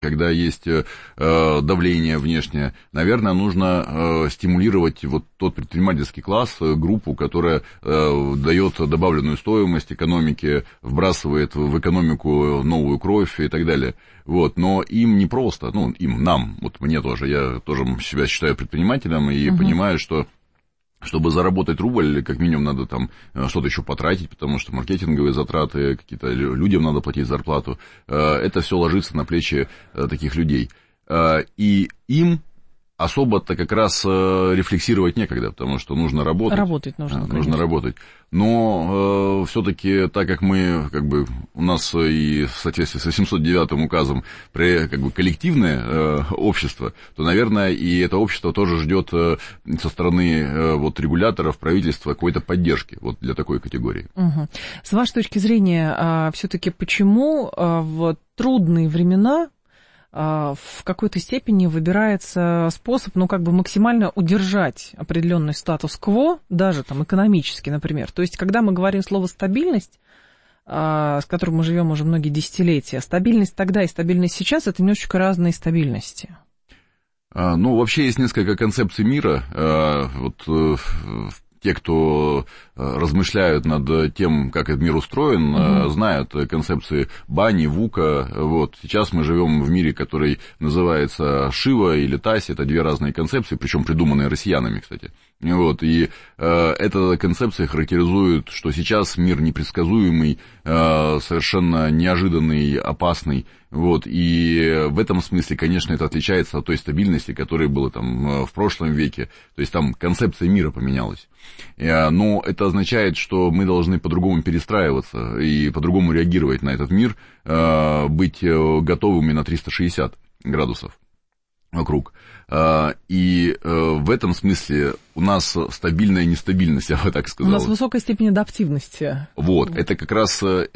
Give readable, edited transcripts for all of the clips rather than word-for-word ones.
когда есть давление внешнее, наверное, нужно стимулировать вот тот предпринимательский класс, группу, которая дает добавленную стоимость экономике, вбрасывает в экономику новую кровь и так далее. Вот. Но им не просто, нам, вот мне тоже, я тоже себя считаю предпринимателем и понимаю, что чтобы заработать рубль, как минимум надо там что-то еще потратить, потому что маркетинговые затраты, какие-то людям надо платить зарплату. Это все ложится на плечи таких людей. И им особо-то как раз рефлексировать некогда, потому что нужно работать. Работать нужно, нужно работать. Но все-таки, так как мы, у нас и в соответствии с 809 указом коллективное общество, то, наверное, и это общество тоже ждет со стороны регуляторов, правительства какой-то поддержки для такой категории. Угу. С вашей точки зрения, все-таки почему в трудные времена в какой-то степени выбирается способ, максимально удержать определенный статус-кво, даже там экономически, например. То есть, когда мы говорим слово «стабильность», с которым мы живем уже многие десятилетия, стабильность тогда и стабильность сейчас – это немножечко разные стабильности. Вообще есть несколько концепций мира. Те, кто размышляют над тем, как этот мир устроен, знают концепции Бани, Вука. Сейчас мы живем в мире, который называется Шива или Таси. Это две разные концепции, причем придуманные россиянами, кстати. И эта концепция характеризует, что сейчас мир непредсказуемый, совершенно неожиданный, опасный. И в этом смысле, конечно, это отличается от той стабильности, которая была там в прошлом веке. То есть там концепция мира поменялась. Но это означает, что мы должны по-другому перестраиваться и по-другому реагировать на этот мир, быть готовыми на 360 градусов вокруг. И в этом смысле у нас стабильная нестабильность, я бы так сказал. У нас высокая степень адаптивности. Это как раз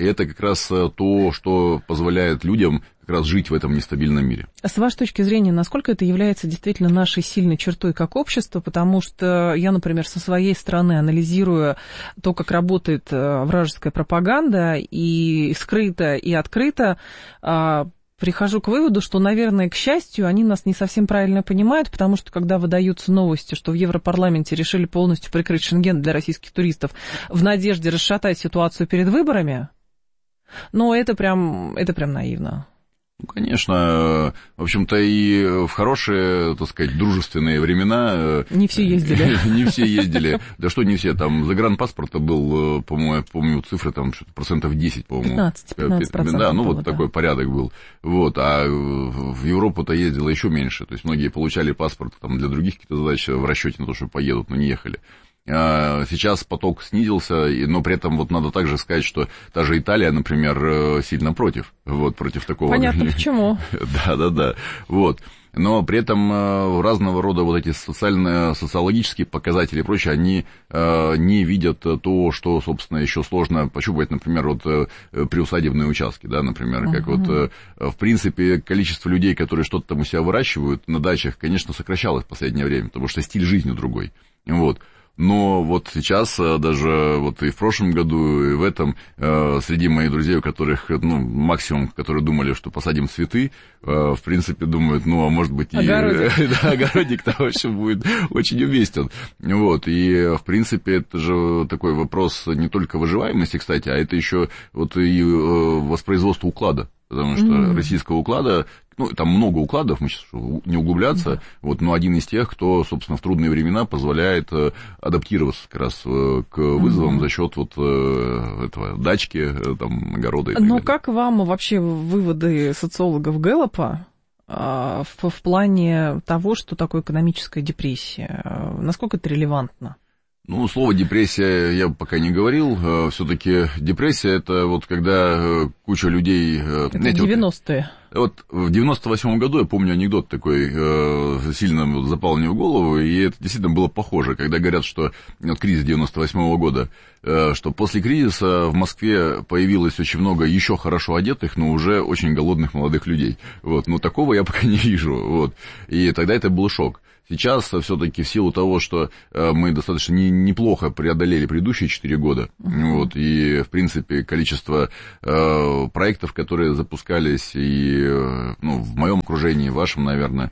то, что позволяет людям как раз жить в этом нестабильном мире. С вашей точки зрения, насколько это является действительно нашей сильной чертой как общества? Потому что я, например, со своей стороны, анализируя то, как работает вражеская пропаганда, и скрыто, и открыто, прихожу к выводу, что, наверное, к счастью, они нас не совсем правильно понимают, потому что, когда выдаются новости, что в Европарламенте решили полностью прикрыть Шенген для российских туристов в надежде расшатать ситуацию перед выборами, это прям наивно. Конечно, в общем-то, и в хорошие, так сказать, дружественные времена... Не все ездили. Не все ездили. Да что не все, там загранпаспорта был, по-моему, я помню цифры, там что-то 10%, по-моему. 15%. Да, такой порядок был. А в Европу-то ездило еще меньше. То есть многие получали паспорт там для других каких-то задач в расчете на то, что поедут, но не ехали. Сейчас поток снизился, но при этом надо также сказать, что та же Италия, например, сильно против такого. Понятно, почему. Да. Но при этом разного рода эти социологические показатели и прочее, они не видят то, что, собственно, еще сложно пощупать, например, приусадебные участки, да, например, как в принципе, количество людей, которые что-то там у себя выращивают на дачах, конечно, сокращалось в последнее время, потому что стиль жизни другой, Но сейчас, даже и в прошлом году, и в этом, среди моих друзей, у которых, максимум, которые думали, что посадим цветы, в принципе, думают, а может быть, и... Огородик-то вообще будет очень уместен. И, в принципе, это же такой вопрос не только выживаемости, кстати, а это еще и воспроизводство уклада. Потому что российского уклада, там много укладов, мы сейчас не углубляться, но один из тех, кто, собственно, в трудные времена позволяет адаптироваться как раз к вызовам за счет этого дачки, там, огорода и так далее. Как вам вообще выводы социологов Гэллопа в плане того, что такое экономическая депрессия? Насколько это релевантно? Слово депрессия я пока не говорил. Все-таки депрессия это когда куча людей... Это 90-е. В 98-м году, я помню анекдот такой, сильно запал мне в голову, и это действительно было похоже, когда говорят, что кризис 98-го года, что после кризиса в Москве появилось очень много еще хорошо одетых, но уже очень голодных молодых людей. Такого я пока не вижу. И тогда это был шок. Сейчас все-таки в силу того, что мы достаточно неплохо преодолели предыдущие 4 года, вот, и, в принципе, количество проектов, которые запускались и, ну, в моем окружении, в вашем, наверное,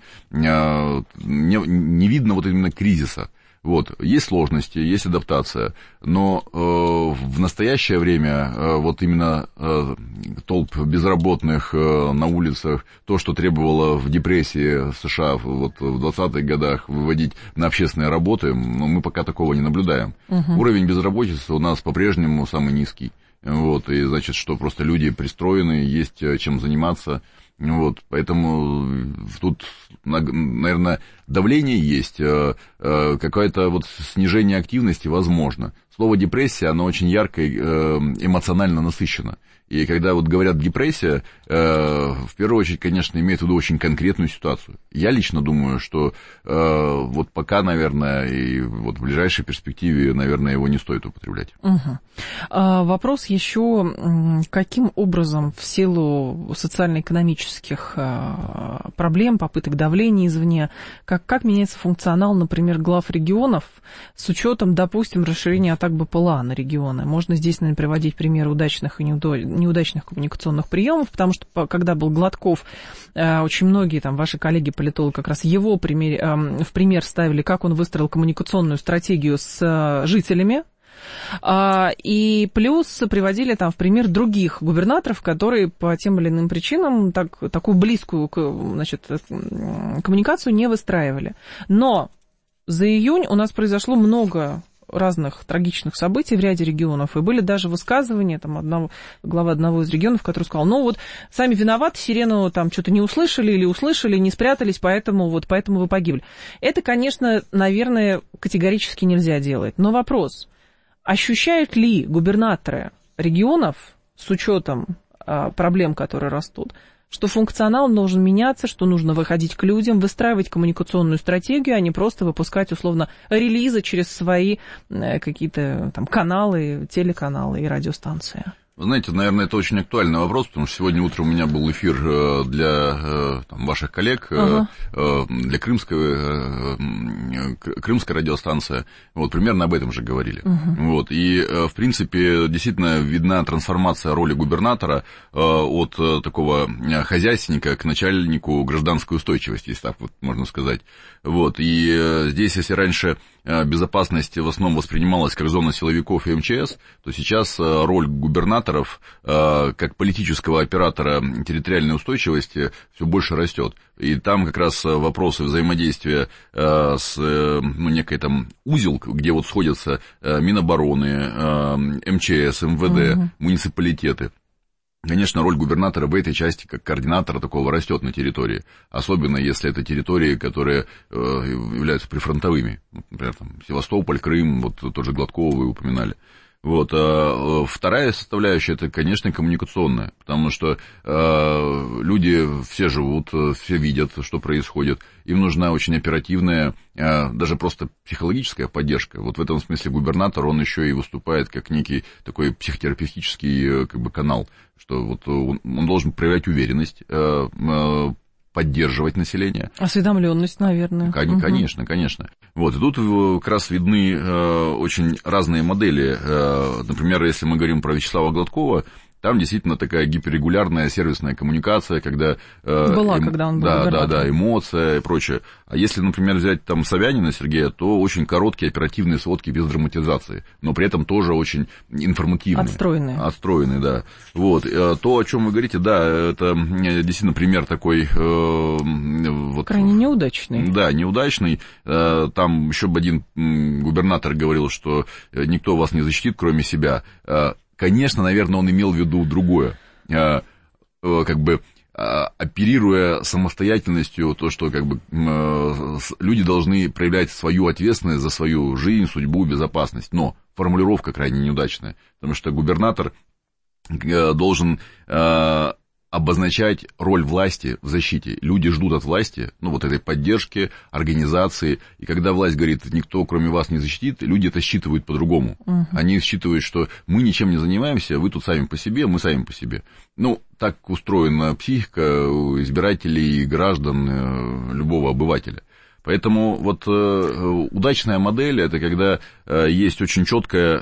не видно вот именно кризиса. Вот, есть сложности, есть адаптация, но в настоящее время вот именно толп безработных на улицах, то, что требовало в депрессии США вот в 20-х годах выводить на общественные работы, ну, мы пока такого не наблюдаем. Уровень безработицы у нас по-прежнему самый низкий. Вот, и значит, что просто люди пристроены, есть чем заниматься. Вот, поэтому тут, наверное, давление есть, какое-то вот снижение активности возможно. Слово депрессия, оно очень ярко и эмоционально насыщено. И когда вот говорят депрессия, в первую очередь, конечно, имеет в виду очень конкретную ситуацию. Я лично думаю, что вот пока, наверное, и вот в ближайшей перспективе, наверное, его не стоит употреблять. Вопрос еще, каким образом в силу социально-экономических проблем, попыток давления извне, как меняется функционал, например, глав регионов с учетом, допустим, расширения атак БПЛА на регионы? Можно здесь, наверное, приводить примеры удачных и неудачных коммуникационных приемов, потому что когда был Гладков, очень многие там ваши коллеги-политологи как раз его в пример ставили, как он выстроил коммуникационную стратегию с жителями, и плюс приводили там в пример других губернаторов, которые по тем или иным причинам такую близкую, значит, коммуникацию не выстраивали. Но за июнь у нас произошло много разных трагичных событий в ряде регионов, и были даже высказывания там главы одного из регионов, который сказал, ну вот, сами виноваты, сирену там что-то не услышали, или услышали, не спрятались, поэтому вы погибли. Это, конечно, наверное, категорически нельзя делать. Но вопрос, ощущают ли губернаторы регионов с учетом проблем, которые растут, что функционал должен меняться, что нужно выходить к людям, выстраивать коммуникационную стратегию, а не просто выпускать, условно, релизы через свои какие-то там каналы, телеканалы и радиостанции? Вы знаете, наверное, это очень актуальный вопрос, потому что сегодня утром у меня был эфир для там, ваших коллег, для крымской радиостанции. Вот, примерно об этом же говорили. Вот, и, в принципе, действительно видна трансформация роли губернатора от такого хозяйственника к начальнику гражданской устойчивости, если так вот можно сказать. Вот, и здесь, если раньше безопасность в основном воспринималась как зона силовиков и МЧС, то сейчас роль губернаторов как политического оператора территориальной устойчивости все больше растет. И там как раз вопросы взаимодействия с некой там узел, где вот сходятся Минобороны, МЧС, МВД, муниципалитеты. Конечно, роль губернатора в этой части, как координатора такого, растет на территории. Особенно, если это территории, которые являются прифронтовыми. Например, там, Севастополь, Крым, вот тот же Гладкова вы упоминали. Вот. А вторая составляющая, это, конечно, коммуникационная, потому что люди все живут, все видят, что происходит. Им нужна очень оперативная, даже просто психологическая поддержка. Вот в этом смысле губернатор, он еще и выступает как некий такой психотерапевтический как бы канал, что вот он должен проявлять уверенность, поддерживать население. Осведомленность, наверное. Конечно, конечно. Вот, и тут как раз видны очень разные модели. Например, если мы говорим про Вячеслава Гладкова, там действительно такая гиперрегулярная сервисная коммуникация, когда... когда он был губернатором. Да, эмоция и прочее. А если, например, взять там Собянина Сергея, то очень короткие оперативные сводки без драматизации, но при этом тоже очень информативные. Отстроенные, да. Вот. То, о чем вы говорите, да, это действительно пример такой... крайне неудачный. Да, неудачный. Там еще бы один губернатор говорил, что никто вас не защитит, кроме себя. Конечно, наверное, он имел в виду другое, как бы оперируя самостоятельностью, то, что как бы люди должны проявлять свою ответственность за свою жизнь, судьбу, безопасность, но формулировка крайне неудачная, потому что губернатор должен обозначать роль власти в защите. Люди ждут от власти, вот этой поддержки, организации, и когда власть говорит, никто кроме вас не защитит, люди это считывают по-другому. Они считывают, что мы ничем не занимаемся, вы тут сами по себе, мы сами по себе. Так устроена психика у избирателей и граждан, любого обывателя. Поэтому вот удачная модель – это когда есть очень четкое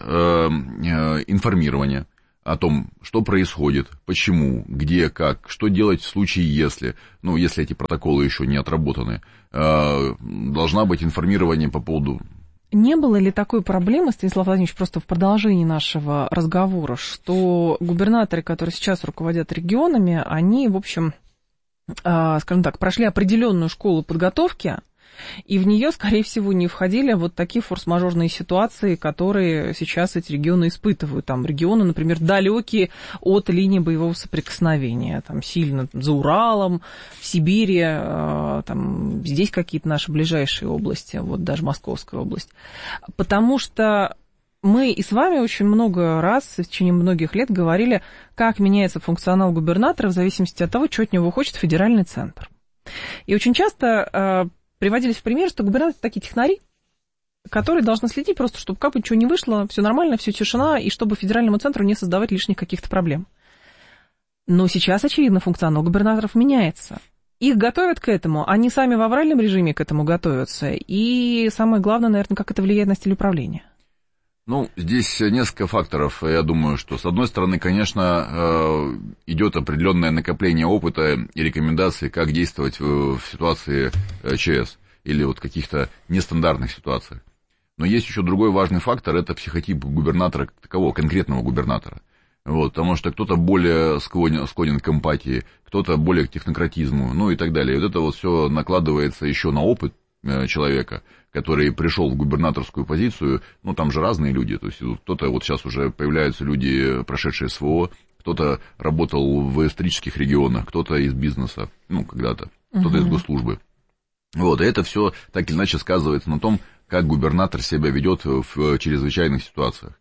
информирование о том, что происходит, почему, где, как, что делать в случае, если, ну, если эти протоколы еще не отработаны. Должна быть информирование по поводу... Не было ли такой проблемы, Станислав Владимирович, просто в продолжении нашего разговора, что губернаторы, которые сейчас руководят регионами, они, в общем, скажем так, прошли определенную школу подготовки, и в нее, скорее всего, не входили вот такие форс-мажорные ситуации, которые сейчас эти регионы испытывают. Там регионы, например, далекие от линии боевого соприкосновения, там сильно за Уралом, в Сибири, там здесь какие-то наши ближайшие области, вот даже Московская область. Потому что мы и с вами очень много раз в течение многих лет говорили, как меняется функционал губернатора в зависимости от того, что от него хочет федеральный центр. И очень часто приводились в пример, что губернаторы такие технари, которые должны следить просто, чтобы как бы ничего не вышло, все нормально, все тишина, и чтобы федеральному центру не создавать лишних каких-то проблем. Но сейчас, очевидно, функционал губернаторов меняется. Их готовят к этому, они сами в авральном режиме к этому готовятся. И самое главное, наверное, как это влияет на стиль управления. Ну, здесь несколько факторов. Я думаю, что, с одной стороны, конечно, идет определенное накопление опыта и рекомендаций, как действовать в ситуации ЧС или вот каких-то нестандартных ситуациях. Но есть еще другой важный фактор, это психотип губернатора как такового, конкретного губернатора. Вот, потому что кто-то более склонен к эмпатии, кто-то более к технократизму, ну и так далее. И вот это вот все накладывается еще на опыт человека, который пришел в губернаторскую позицию, ну, там же разные люди, то есть кто-то, вот сейчас уже появляются люди, прошедшие СВО, кто-то работал в исторических регионах, кто-то из бизнеса, ну, когда-то, кто-то из госслужбы. Вот, и это все так или иначе сказывается на том, как губернатор себя ведет в чрезвычайных ситуациях.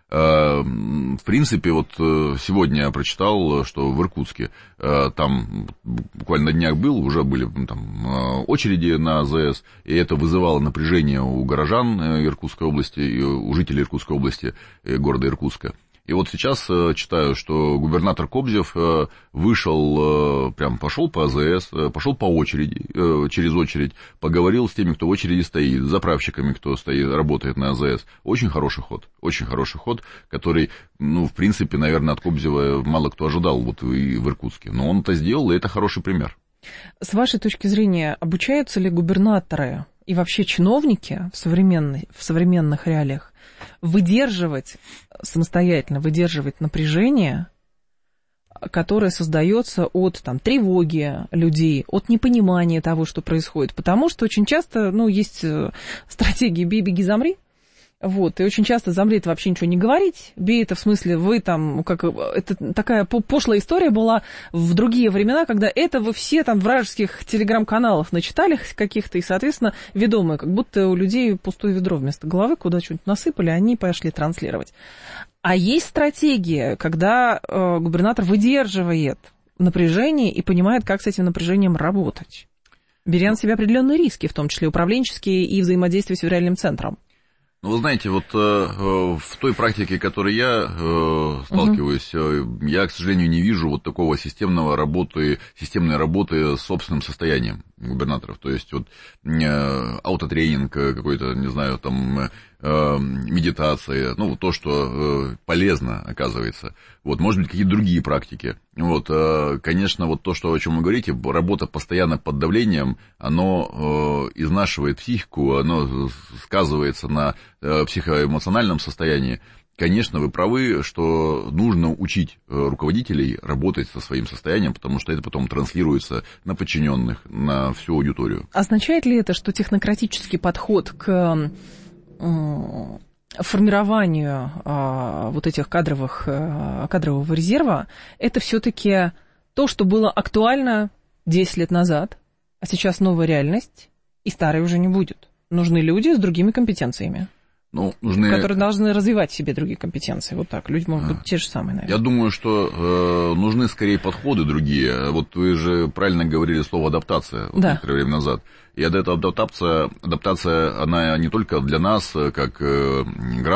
В принципе, вот сегодня я прочитал, что в Иркутске, там буквально на днях был, уже были там очереди на АЗС, и это вызывало напряжение у горожан Иркутской области, у жителей Иркутской области, города Иркутска. И вот сейчас читаю, что губернатор Кобзев вышел, прям пошел по АЗС, пошел по очереди, через очередь, поговорил с теми, кто в очереди стоит, с заправщиками, кто стоит, работает на АЗС. Очень хороший ход, который, ну, в принципе, наверное, от Кобзева мало кто ожидал вот и в Иркутске. Но он это сделал, и это хороший пример. С вашей точки зрения, обучаются ли губернаторы и вообще чиновники в современных реалиях самостоятельно выдерживать напряжение, которое создается от там, тревоги людей, от непонимания того, что происходит. Потому что очень часто, ну, есть стратегия «бей, беги, замри». Вот, и очень часто замри — это вообще ничего не говорить. Бей — это в смысле вы там, как это такая пошлая история была в другие времена, когда это вы все там вражеских телеграм-каналов начитали каких-то, и, соответственно, ведомые, как будто у людей пустое ведро вместо головы, куда что-нибудь насыпали, они пошли транслировать. А есть стратегия, когда губернатор выдерживает напряжение и понимает, как с этим напряжением работать, беря на себя определенные риски, в том числе управленческие и взаимодействие с федеральным центром. Ну, вы знаете, вот в той практике, которой я сталкиваюсь, я, к сожалению, не вижу вот такого системной работы с собственным состоянием губернаторов. То есть вот аутотренинг какой-то, не знаю, там медитация, ну, то, что полезно, оказывается. Вот, может быть, какие-то другие практики. Вот, конечно, вот то, о чем вы говорите, работа постоянно под давлением, оно изнашивает психику, оно сказывается на психоэмоциональном состоянии. Конечно, вы правы, что нужно учить руководителей работать со своим состоянием, потому что это потом транслируется на подчиненных, на всю аудиторию. Означает ли это, что технократический подход к формированию вот этих кадрового резерва, это все-таки то, что было актуально 10 лет назад, а сейчас новая реальность, и старой уже не будет? Нужны люди с другими компетенциями. Ну, которые должны развивать в себе другие компетенции. Вот так. Люди могут быть те же самые, наверное. Я думаю, что нужны скорее подходы другие. Вот вы же правильно говорили слово «адаптация» некоторое время назад. И эта адаптация, она не только для нас, как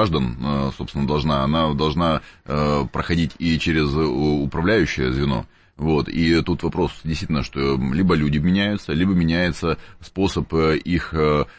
граждан, собственно, она должна проходить и через управляющее звено. Вот, и тут вопрос действительно, что либо люди меняются, либо меняется способ их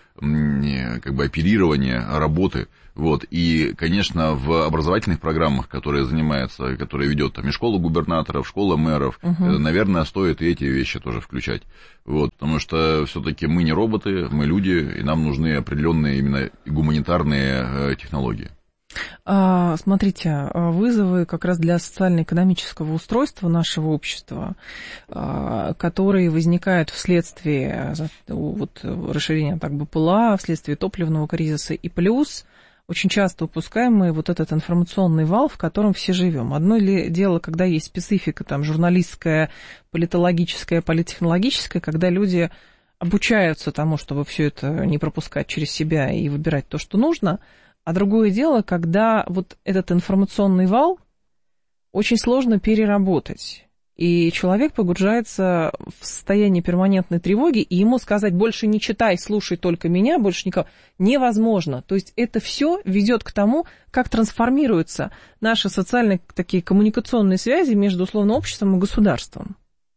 как бы оперирования, работы. Вот, и, конечно, в образовательных программах, которые ведет там и школа губернаторов, школа мэров, наверное, стоит и эти вещи тоже включать. Вот, потому что все-таки мы не роботы, мы люди, и нам нужны определенные именно гуманитарные технологии. Смотрите, вызовы как раз для социально-экономического устройства нашего общества, которые возникают вследствие расширения БПЛА, вследствие топливного кризиса, и плюс очень часто упускаем мы вот этот информационный вал, в котором все живем. Одно дело, когда есть специфика там, журналистская, политологическая, политтехнологическая, когда люди обучаются тому, чтобы все это не пропускать через себя и выбирать то, что нужно. А другое дело, когда вот этот информационный вал очень сложно переработать. И человек погружается в состояние перманентной тревоги, и ему сказать больше не читай, слушай только меня, больше никого, невозможно. То есть это все ведет к тому, как трансформируются наши социальные такие коммуникационные связи между условно обществом и государством.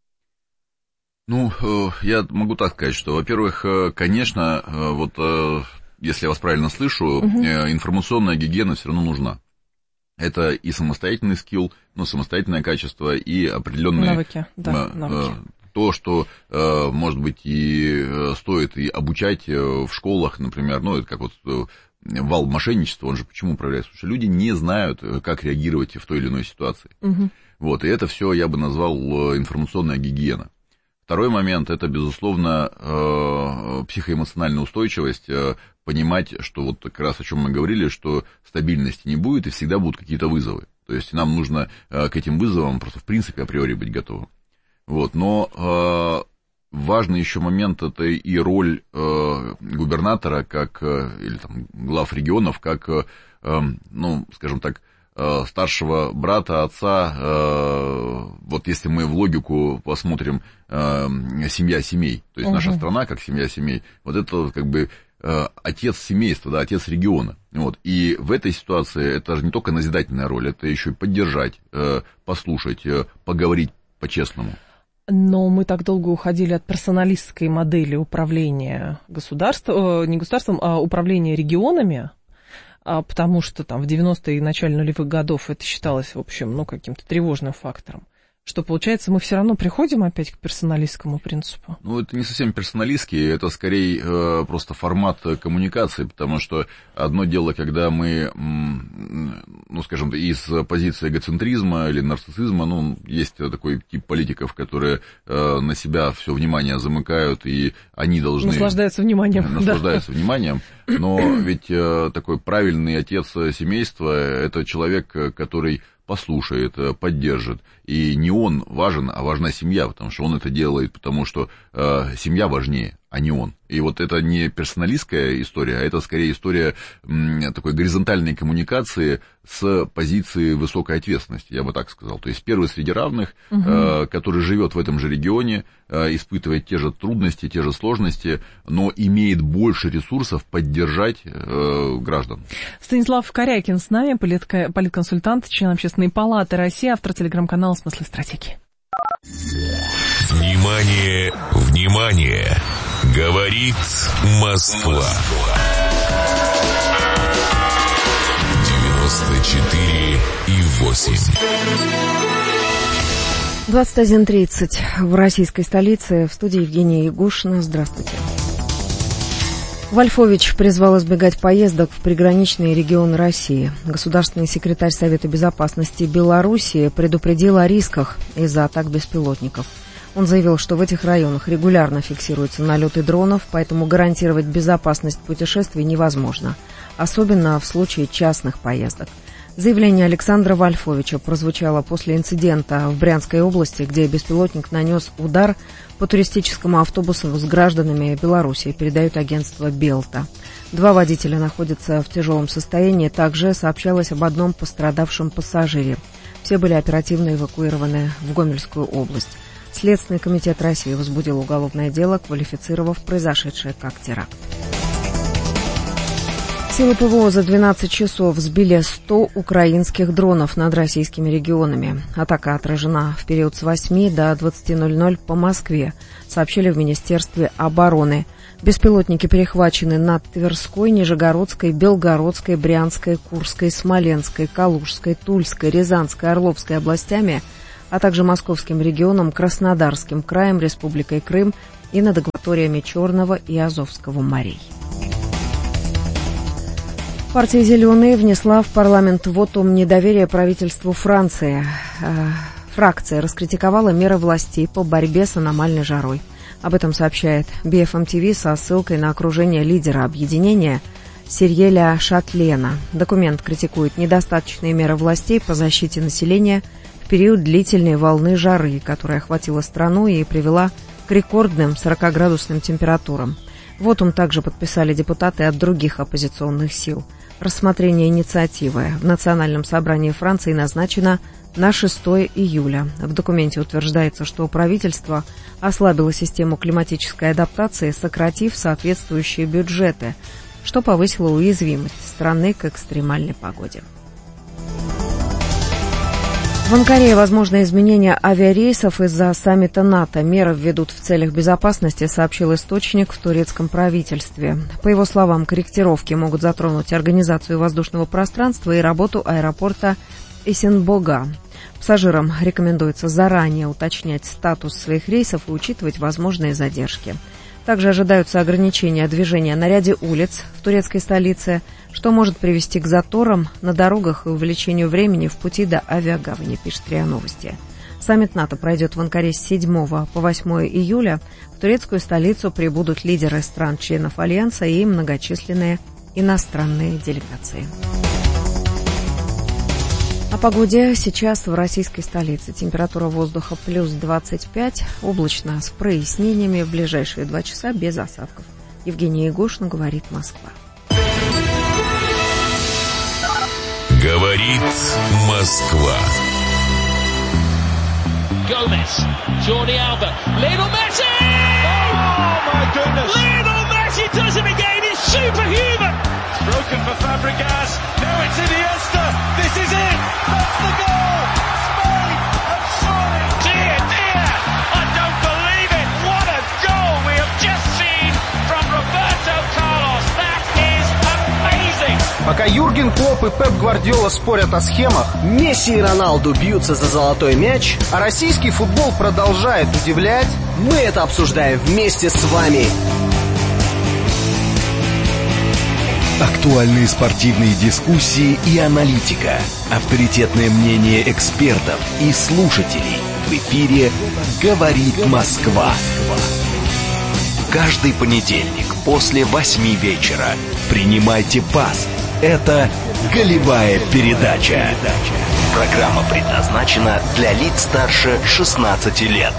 Ну, я могу так сказать, что, во-первых, конечно, если я вас правильно слышу, информационная гигиена все равно нужна. Это и самостоятельный скилл, самостоятельное качество, и определенные навыки. То, что, может быть, и стоит и обучать в школах, например, это как вал мошенничества, он же почему проявляется? Потому что люди не знают, как реагировать в той или иной ситуации. Вот, и это все я бы назвал информационная гигиена. Второй момент – это, безусловно, психоэмоциональная устойчивость, понимать, что вот как раз о чем мы говорили, что стабильности не будет и всегда будут какие-то вызовы. То есть нам нужно к этим вызовам просто в принципе априори быть готовым. Вот, но важный еще момент – это и роль губернатора, или там глав регионов, как, скажем так, старшего брата, отца, вот если мы в логику посмотрим, семья семей, то есть наша страна как семья семей, вот это как бы отец семейства, отец региона. Вот. И в этой ситуации это же не только назидательная роль, это еще и поддержать, послушать, поговорить по-честному. Но мы так долго уходили от персоналистской модели управления не государством, а управления регионами, потому что там в 90-е и начале нулевых годов это считалось, в общем, каким-то тревожным фактором. Что, получается, мы все равно приходим опять к персоналистскому принципу? Это не совсем персоналистский, это скорее просто формат коммуникации, потому что одно дело, когда мы, скажем, из позиции эгоцентризма или нарциссизма, есть такой тип политиков, которые на себя все внимание замыкают, и они должны... Наслаждаются вниманием. Но ведь такой правильный отец семейства – это человек, который послушает, поддержит. И не он важен, а важна семья, потому что он это делает, потому что семья важнее, а не он. И вот это не персоналистская история, а это скорее история такой горизонтальной коммуникации с позиции высокой ответственности, я бы так сказал. То есть первый среди равных, который живет в этом же регионе, испытывает те же трудности, те же сложности, но имеет больше ресурсов поддержать граждан. Станислав Корякин с нами, политконсультант, член Общественной палаты России, автор телеграм-канала «Смыслы стратегии». Внимание, внимание! Говорит Москва. 94,8. 21:30 в российской столице. В студии Евгения Ягушина. Здравствуйте. Вольфович призвал избегать поездок в приграничные регионы России. Государственный секретарь Совета безопасности Белоруссии предупредил о рисках из-за атак беспилотников. Он заявил, что в этих районах регулярно фиксируются налеты дронов, поэтому гарантировать безопасность путешествий невозможно, особенно в случае частных поездок. Заявление Александра Вольфовича прозвучало после инцидента в Брянской области, где беспилотник нанес удар по туристическому автобусу с гражданами Беларуси, передает агентство «Белта». 2 водителя находятся в тяжелом состоянии. Также сообщалось об одном пострадавшем пассажире. Все были оперативно эвакуированы в Гомельскую область. Следственный комитет России возбудил уголовное дело, квалифицировав произошедшее как теракт. Силы ПВО за 12 часов сбили 100 украинских дронов над российскими регионами. Атака отражена в период с 8 до 20:00 по Москве, сообщили в Министерстве обороны. Беспилотники перехвачены над Тверской, Нижегородской, Белгородской, Брянской, Курской, Смоленской, Калужской, Тульской, Рязанской, Орловской областями, а также Московским регионом, Краснодарским краем, Республикой Крым и над акваториями Черного и Азовского морей. Партия «Зеленые» внесла в парламент вотум недоверия правительству Франции. Фракция раскритиковала меры властей по борьбе с аномальной жарой. Об этом сообщает BFM TV со ссылкой на окружение лидера объединения Сирьеля Шатлена. Документ критикует недостаточные меры властей по защите населения в период длительной волны жары, которая охватила страну и привела к рекордным 40-градусным температурам. Вотум также подписали депутаты от других оппозиционных сил. Рассмотрение инициативы в Национальном собрании Франции назначено на 6 июля. В документе утверждается, что правительство ослабило систему климатической адаптации, сократив соответствующие бюджеты, что повысило уязвимость страны к экстремальной погоде. В Анкаре возможно изменение авиарейсов из-за саммита НАТО. Меры введут в целях безопасности, сообщил источник в турецком правительстве. По его словам, корректировки могут затронуть организацию воздушного пространства и работу аэропорта Эсенбога. Пассажирам рекомендуется заранее уточнять статус своих рейсов и учитывать возможные задержки. Также ожидаются ограничения движения на ряде улиц в турецкой столице, что может привести к заторам на дорогах и увеличению времени в пути до авиагавани, пишет РИА Новости. Саммит НАТО пройдет в Анкаре с 7 по 8 июля. В турецкую столицу прибудут лидеры стран-членов Альянса и многочисленные иностранные делегации. О погоде сейчас в российской столице. Температура воздуха плюс 25, облачно с прояснениями, в ближайшие 2 часа без осадков. Евгения Егошина, говорит Москва. Говорит Москва. Gomez, Jordi Alba, Lionel Messi! Oh my goodness! Lionel Messi does it again, he's superhuman! It's broken for Fabregas, now it's Iniesta, this is it! That's the goal! Spain have scored! Dear, dear, I don't believe it! What a goal we have just seen from Roberto Carlos! That is amazing! Пока Юрген Клопп и Пеп Гвардиола спорят о схемах, Месси и Роналду бьются за золотой мяч, а российский футбол продолжает удивлять, мы это обсуждаем вместе с вами. Актуальные спортивные дискуссии и аналитика, авторитетное мнение экспертов и слушателей. В эфире «Говорит Москва». Каждый понедельник после 8 вечера принимайте пас. Это «Голевая передача». Программа предназначена для лиц старше 16 лет.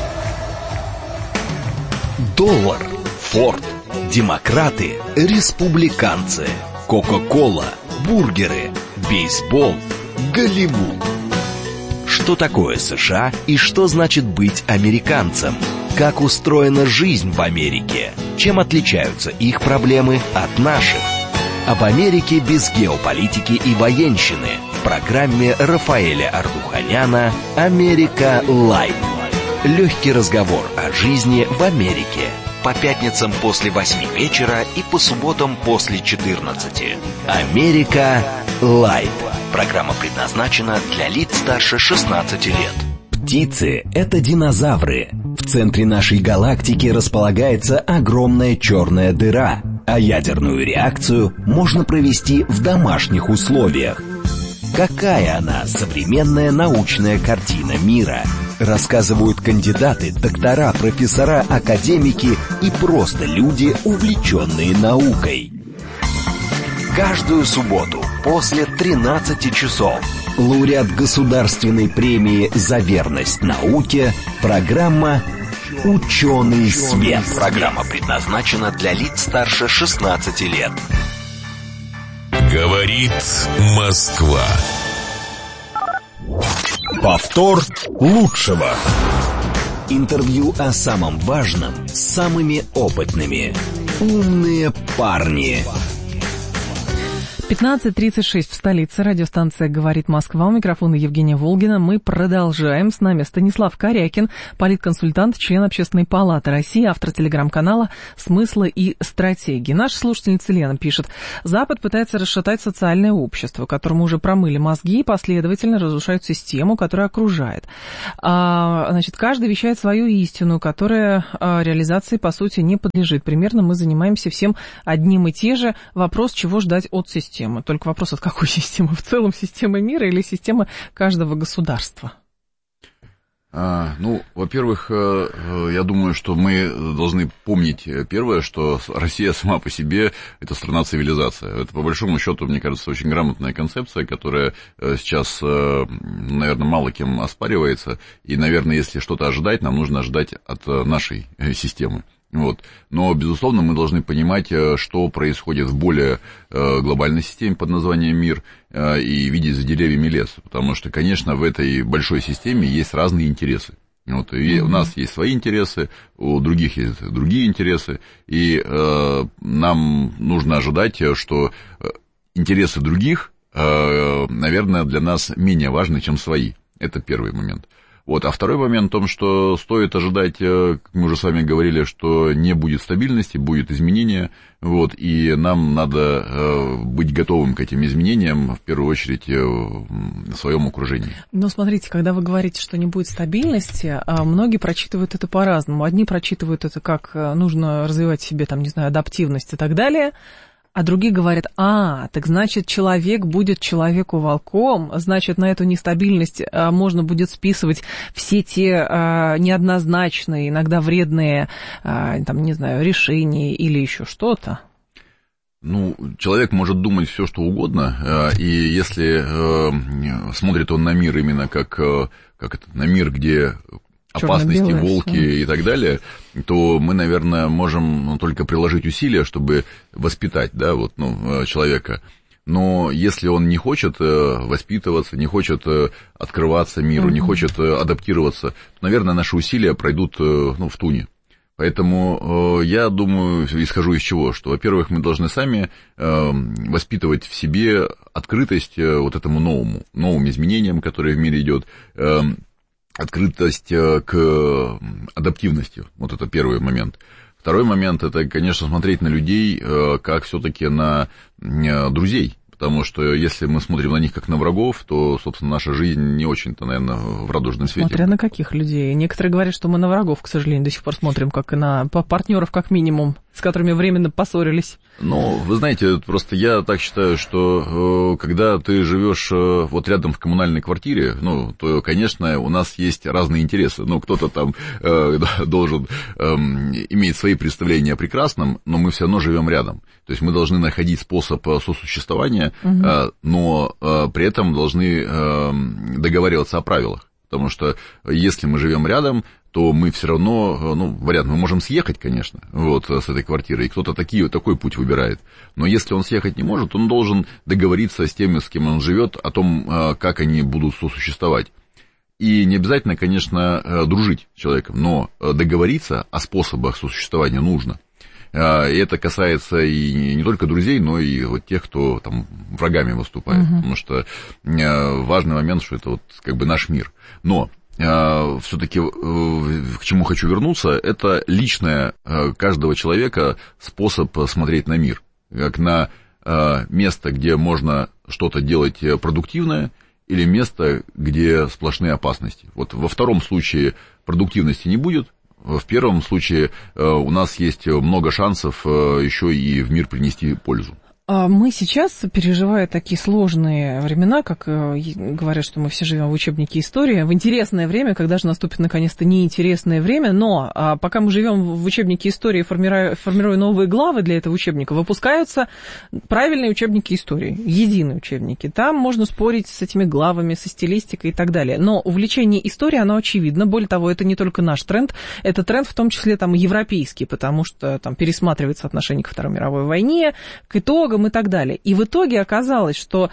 Доллар, Форд, демократы, республиканцы, Кока-кола, бургеры, бейсбол, Голливуд. Что такое США и что значит быть американцем? Как устроена жизнь в Америке? Чем отличаются их проблемы от наших? Об Америке без геополитики и военщины в программе Рафаэля Ардуханяна «Америка Лайт». Легкий разговор о жизни в Америке. По пятницам после 8 вечера и по субботам после 14. «Америка Лайт». Программа предназначена для лиц старше 16 лет. Птицы — это динозавры. В центре нашей галактики располагается огромная черная дыра, а ядерную реакцию можно провести в домашних условиях. Какая она, современная научная картина мира? Рассказывают кандидаты, доктора, профессора, академики и просто люди, увлеченные наукой. Каждую субботу после 13 часов лауреат государственной премии за верность науке, программа «Ученый свет». Программа предназначена для лиц старше 16 лет. Говорит Москва. Повтор лучшего. Интервью о самом важном с самыми опытными. Умные парни. 15:36 в столице. Радиостанция «Говорит Москва». У микрофона Евгения Волгина. Мы продолжаем. С нами Станислав Корякин, политконсультант, член Общественной палаты России, автор телеграм-канала «Смыслы и стратегии». Наша слушательница Лена пишет: Запад пытается расшатать социальное общество, которому уже промыли мозги и последовательно разрушают систему, которая окружает. Значит, каждый вещает свою истину, которая реализации, по сути, не подлежит. Примерно мы занимаемся всем одним и те же. Вопрос, чего ждать от системы. Только вопрос, от какой системы? В целом системы мира или системы каждого государства? Во-первых, я думаю, что мы должны помнить первое, что Россия сама по себе – это страна-цивилизация. Это, по большому счету, мне кажется, очень грамотная концепция, которая сейчас, наверное, мало кем оспаривается. И, наверное, если что-то ожидать, нам нужно ожидать от нашей системы. Но, безусловно, мы должны понимать, что происходит в более глобальной системе под названием мир, и видеть за деревьями лес. Потому что, конечно, в этой большой системе есть разные интересы. И у нас есть свои интересы, у других есть другие интересы, и нам нужно ожидать, что интересы других, наверное, для нас менее важны, чем свои. Это первый момент. А второй момент в том, что стоит ожидать, как мы уже с вами говорили, что не будет стабильности, будет изменение, и нам надо быть готовым к этим изменениям, в первую очередь, в своем окружении. Но смотрите, когда вы говорите, что не будет стабильности, многие прочитывают это по-разному. Одни прочитывают это как нужно развивать в себе, адаптивность и так далее, а другие говорят: так значит, человек будет человеку волком, значит, на эту нестабильность можно будет списывать все те неоднозначные, иногда вредные, решения или еще что-то. Человек может думать все, что угодно, и если смотрит он на мир именно как на мир, где опасности, волки и так далее, то мы, наверное, можем только приложить усилия, чтобы воспитать, человека. Но если он не хочет воспитываться, не хочет открываться миру, не хочет адаптироваться, то, наверное, наши усилия пройдут в туне. Поэтому я думаю, исхожу из чего, что, во-первых, мы должны сами воспитывать в себе открытость этому новым изменениям, которые в мире идет, открытость к адаптивности. Это первый момент. Второй момент – это, конечно, смотреть на людей как все-таки на друзей. Потому что если мы смотрим на них как на врагов, то, собственно, наша жизнь не очень-то, наверное, в радужном свете. Смотря на каких людей. Некоторые говорят, что мы на врагов, к сожалению, до сих пор смотрим, как и на партнеров, как минимум, с которыми временно поссорились. Вы знаете, просто я так считаю, что когда ты живешь рядом в коммунальной квартире, то, конечно, у нас есть разные интересы. Кто-то там должен иметь свои представления о прекрасном, но мы все равно живем рядом. То есть мы должны находить способ сосуществования, но при этом должны договариваться о правилах. Потому что если мы живем рядом, то мы все равно, вариант, мы можем съехать, конечно, с этой квартиры, и кто-то такой путь выбирает. Но если он съехать не может, он должен договориться с теми, с кем он живет, о том, как они будут сосуществовать. И не обязательно, конечно, дружить с человеком, но договориться о способах сосуществования нужно. И это касается и не только друзей, но и тех, кто врагами выступает. Потому что важный момент, что это наш мир. Но все-таки к чему хочу вернуться, это личное каждого человека способ смотреть на мир. Как на место, где можно что-то делать продуктивное, или место, где сплошные опасности. Во втором случае продуктивности не будет. В первом случае у нас есть много шансов еще и в мир принести пользу. Мы сейчас, переживая такие сложные времена, как говорят, что мы все живем в учебнике истории, в интересное время, когда же наступит наконец-то неинтересное время, но пока мы живем в учебнике истории, формируя новые главы для этого учебника, выпускаются правильные учебники истории, единые учебники. Там можно спорить с этими главами, со стилистикой и так далее. Но увлечение историей, оно очевидно. Более того, это не только наш тренд, это тренд в том числе европейский, потому что там пересматривается отношение ко Второй мировой войне, к итогам и так далее. И в итоге оказалось, что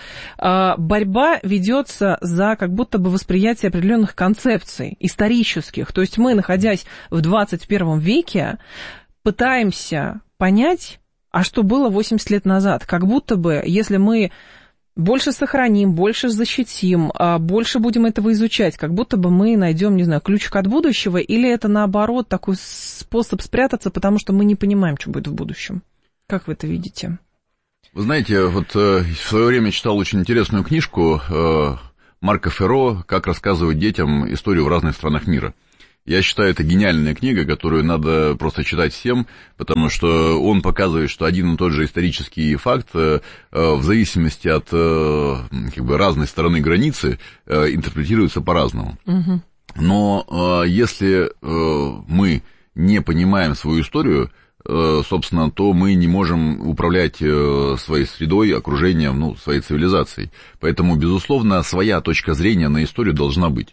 борьба ведется за как будто бы восприятие определенных концепций исторических. То есть мы, находясь в 21 веке, пытаемся понять а что было 80 лет назад. Как будто бы, если мы больше сохраним, больше защитим, больше будем этого изучать, как будто бы мы найдем, не знаю, ключик от будущего, или это, наоборот, такой способ спрятаться, потому что мы не понимаем, что будет в будущем. Как вы это видите? Вы знаете, вот в свое время читал очень интересную книжку Марко Ферро «Как рассказывать детям историю в разных странах мира». Я считаю, это гениальная книга, которую надо просто читать всем, потому что он показывает, что один и тот же исторический факт в зависимости от как бы разной стороны границы интерпретируется по-разному. Угу. Но если мы не понимаем свою историю, собственно, то мы не можем управлять своей средой, окружением, ну, своей цивилизацией. Поэтому, безусловно, своя точка зрения на историю должна быть.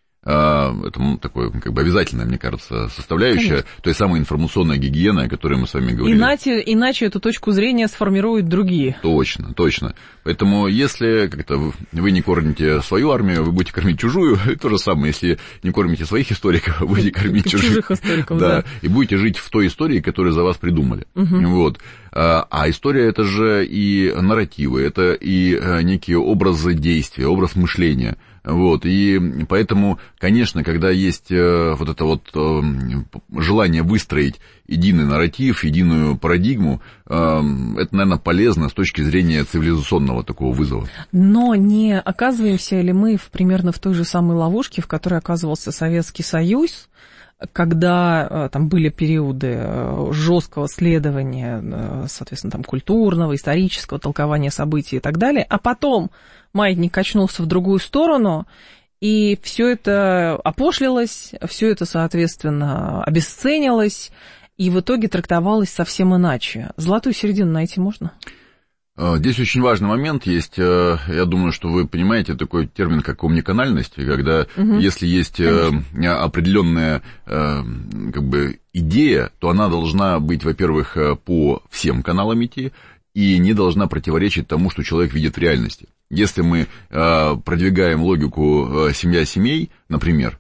Это такое, как бы, обязательная, мне кажется, составляющая, конечно, той самой информационной гигиены, о которой мы с вами говорили. Иначе эту точку зрения сформируют другие. Точно, точно. Поэтому, если как-то вы не кормите свою армию, вы будете кормить чужую. То же самое, если не кормите своих историков, вы будете кормить чужих историков. Да, и будете жить в той истории, которую за вас придумали. Угу. Вот. А история — это же и нарративы, это и некие образы действия, образ мышления. Вот, и поэтому, конечно, когда есть вот это вот желание выстроить единый нарратив, единую парадигму, это, наверное, полезно с точки зрения цивилизационного такого вызова. Но не оказываемся ли мы примерно в той же самой ловушке, в которой оказывался Советский Союз, когда там были периоды жесткого следования, соответственно, там, культурного, исторического толкования событий и так далее, а потом маятник качнулся в другую сторону, и все это опошлилось, все это, соответственно, обесценилось, и в итоге трактовалось совсем иначе. Золотую середину найти можно? Здесь очень важный момент есть, я думаю, что вы понимаете такой термин, как омниканальность, когда если есть определенная как бы идея, то она должна быть, во-первых, по всем каналам идти и не должна противоречить тому, что человек видит в реальности. Если мы продвигаем логику семья семей, например,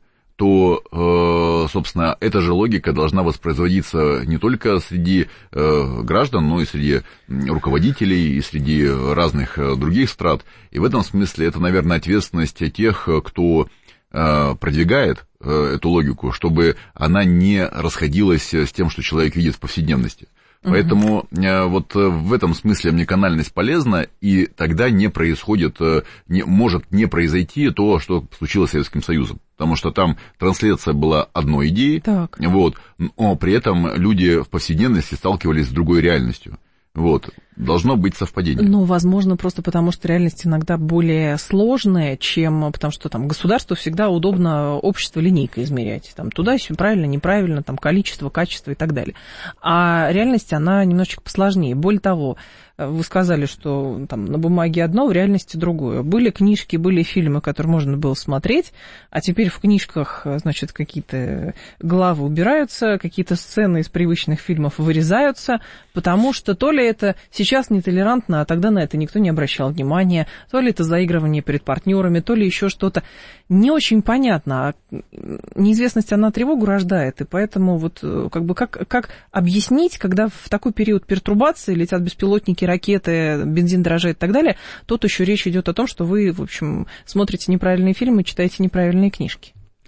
то, собственно, эта же логика должна воспроизводиться не только среди граждан, но и среди руководителей, и среди разных других страт. И в этом смысле это, наверное, ответственность тех, кто продвигает эту логику, чтобы она не расходилась с тем, что человек видит в повседневности. Поэтому вот в этом смысле омниканальность полезна, и тогда не происходит, может не произойти то, что случилось с Советским Союзом. Потому что там трансляция была одной идеи, вот, но при этом люди в повседневности сталкивались с другой реальностью. Вот. Должно быть совпадение. Ну, возможно, просто потому, что реальность иногда более сложная, чем... Потому что там государству всегда удобно общество линейкой измерять. Там туда-сюда, правильно, неправильно, там количество, качество и так далее. А реальность, она немножечко посложнее. Более того, вы сказали, что там на бумаге одно, в реальности другое. Были книжки, были фильмы, которые можно было смотреть, а теперь в книжках, значит, какие-то главы убираются, какие-то сцены из привычных фильмов вырезаются, потому что то ли это сейчас нетолерантно, а тогда на это никто не обращал внимания, то ли это заигрывание перед партнерами, то ли еще что-то. Не очень понятно. Неизвестность, она тревогу рождает, и поэтому вот как бы как объяснить, когда в такой период пертурбации летят беспилотники, ракеты, бензин дорожает и так далее, тут еще речь идет о том, что вы, в общем, смотрите неправильные фильмы, читаете неправильные книжки,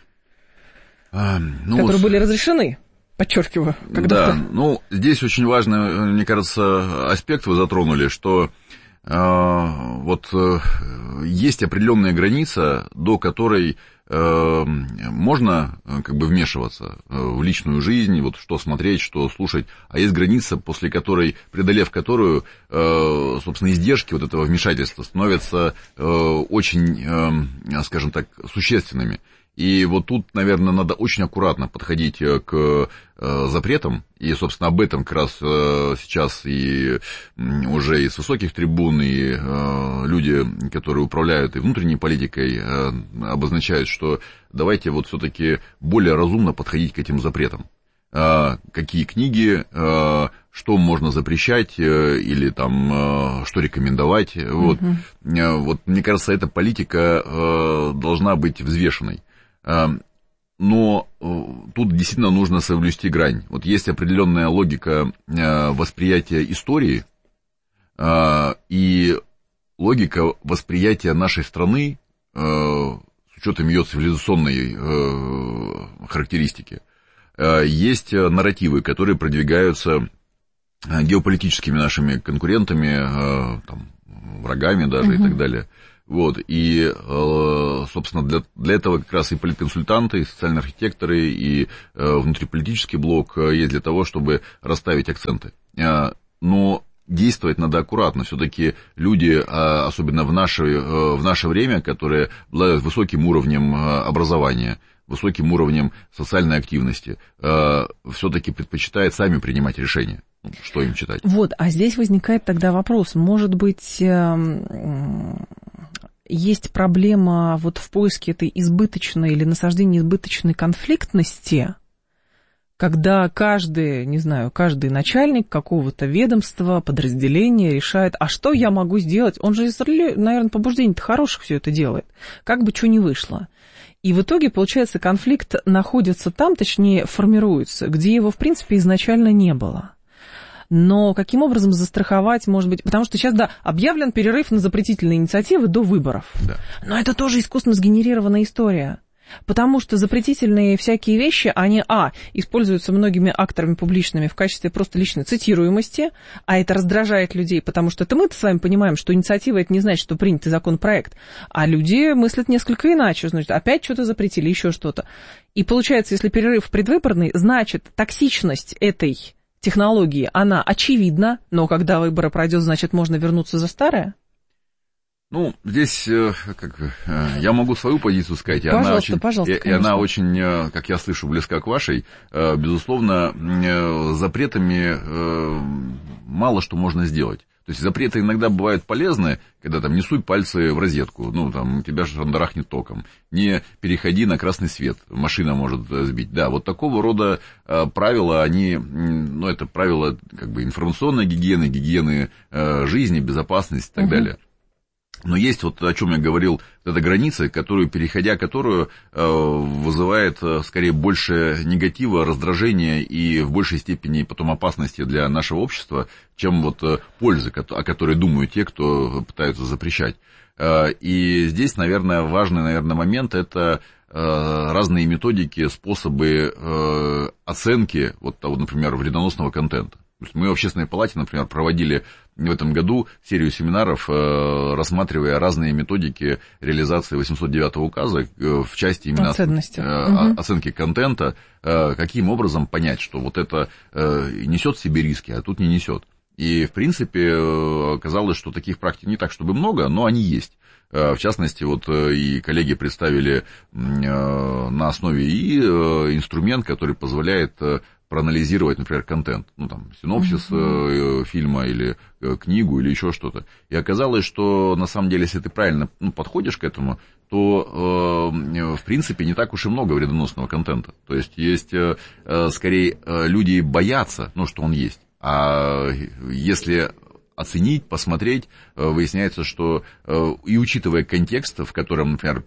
которые были разрешены. Подчеркиваю. Да, ну, здесь очень важный, мне кажется, аспект вы затронули, что вот есть определенная граница, до которой можно как бы вмешиваться в личную жизнь, вот что смотреть, что слушать, а есть граница, после которой, преодолев которую, собственно, издержки вот этого вмешательства становятся очень, скажем так, существенными. И вот тут, наверное, надо очень аккуратно подходить к запретам, и, собственно, об этом как раз сейчас и уже и с высоких трибун, и люди, которые управляют и внутренней политикой, обозначают, что давайте вот все-таки более разумно подходить к этим запретам. Какие книги, что можно запрещать или там что рекомендовать. Вот. Вот, мне кажется, эта политика должна быть взвешенной. Но тут действительно нужно соблюсти грань. Вот есть определенная логика восприятия истории и логика восприятия нашей страны с учетом ее цивилизационной характеристики. Есть нарративы, которые продвигаются геополитическими нашими конкурентами, там, врагами даже и так далее. Вот, и, собственно, для этого как раз и политконсультанты, и социальные архитекторы, и внутриполитический блок есть для того, чтобы расставить акценты. Но действовать надо аккуратно. Все-таки люди, особенно в наше время, которые обладают высоким уровнем образования, высоким уровнем социальной активности, все-таки предпочитают сами принимать решения, что им читать. Вот, а здесь возникает тогда вопрос, может быть, есть проблема вот в поиске этой избыточной или насаждении избыточной конфликтности, когда каждый начальник какого-то ведомства, подразделения решает, а что я могу сделать? Он же, наверное, побуждений-то хороших все это делает, как бы что ни вышло. И в итоге, получается, конфликт находится там, точнее, формируется, где его, в принципе, изначально не было. Но каким образом застраховать, может быть... Потому что сейчас, да, объявлен перерыв на запретительные инициативы до выборов. Да. Но это тоже искусственно сгенерированная история. Потому что запретительные всякие вещи, они, используются многими акторами публичными в качестве просто личной цитируемости, а это раздражает людей, потому что это мы-то с вами понимаем, что инициатива — это не значит, что принятый законопроект, а люди мыслят несколько иначе, значит, опять что-то запретили, еще что-то. И получается, если перерыв предвыборный, значит, токсичность этой технологии, она очевидна, но когда выборы пройдет, значит, можно вернуться за старое? Ну, здесь я могу свою позицию сказать, пожалуйста, она очень, как я слышу, близка к вашей. Безусловно, запретами мало что можно сделать. То есть запреты иногда бывают полезны, когда там не суй пальцы в розетку, там тебя шандарахнет током, не переходи на красный свет, машина может сбить. Да, вот такого рода правила, они, это правила как бы информационной гигиены жизни, безопасности и так далее. Но есть вот о чем я говорил, эта граница, переходя которую вызывает скорее больше негатива, раздражения и в большей степени потом опасности для нашего общества, чем вот пользы, о которой думают те, кто пытаются запрещать. И здесь, наверное, важный момент – это разные методики, способы оценки, вот того, например, вредоносного контента. Мы в Общественной палате, например, проводили в этом году серию семинаров, рассматривая разные методики реализации 809 указа в части именно оценки контента, каким образом понять, что вот это несет в себе риски, а тут не несет. И, в принципе, оказалось, что таких практик не так, чтобы много, но они есть. В частности, вот и коллеги представили на основе инструмент, который позволяет проанализировать, например, контент, синопсис фильма или книгу или еще что-то. И оказалось, что на самом деле, если ты правильно подходишь к этому, то, в принципе, не так уж и много вредоносного контента. То есть, скорее, люди боятся, что он есть. А если оценить, посмотреть, выясняется, что и учитывая контекст, в котором, например,